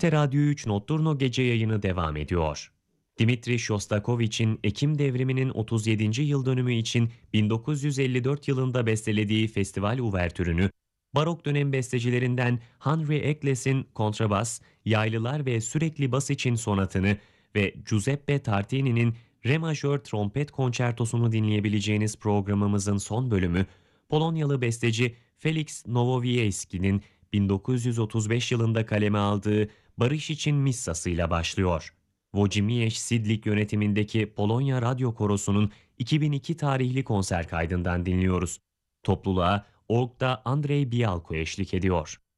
Radyo 3 Notturno gece yayını devam ediyor. Dimitri Shostakovich'in Ekim Devrimi'nin 37. yıl dönümü için 1954 yılında bestelediği festival uvertürünü, barok dönem bestecilerinden Henry Eccles'in kontrabas, yaylılar ve sürekli bas için sonatını ve Giuseppe Tartini'nin re majör trompet konçertosunu dinleyebileceğiniz programımızın son bölümü, Polonyalı besteci Felix Nowowiejski'nin 1935 yılında kaleme aldığı Barış için Missası'yla başlıyor. Wojciech Sidlik yönetimindeki Polonya Radyo Korosu'nun 2002 tarihli konser kaydından dinliyoruz. Topluluğa orgda Andrei Bialko eşlik ediyor.